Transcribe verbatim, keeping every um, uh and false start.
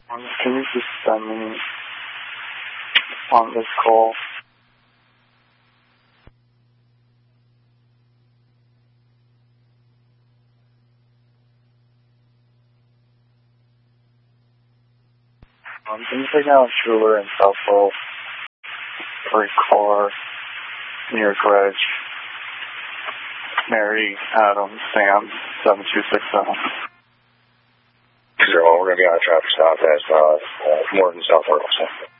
Um, can you just send me on this call? Um, can you take out a Schuler in South Pole for a car near Grudge? Mary, Adam, Sam, seven two six seven. Zero, we're going to be on a traffic stop at uh, Morton, South Arkansas.